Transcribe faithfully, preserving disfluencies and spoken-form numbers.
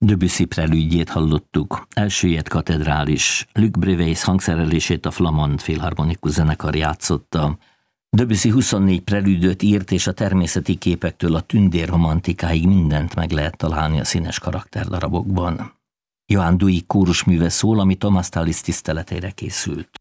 Debussy prelüdjét hallottuk, elsőjét katedrális, Luc Breveis hangszerelését a Flamand Filharmonikus zenekar játszotta. Debussy huszonnégy prelüdöt írt, és a természeti képektől a tündér romantikáig mindent meg lehet találni a színes karakterdarabokban. Johann Duig kórusműve szól, ami Thomas Tallis tiszteletére készült.